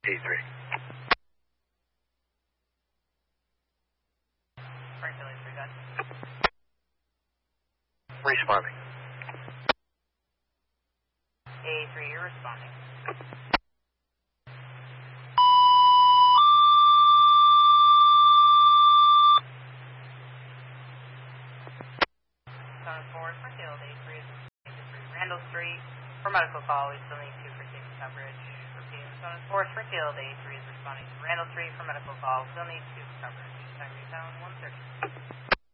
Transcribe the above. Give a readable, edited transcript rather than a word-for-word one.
A3. Franklin A3, done. Responding. A3, you're responding. Zone 4, Springfield A3 is responding to 3 Randall Street. For medical call, we still need 2 for safety coverage. Repeating, Zone 4, Springfield A3 is responding to Randall Street. For medical call, we still need 2 for coverage. Time to be found 130.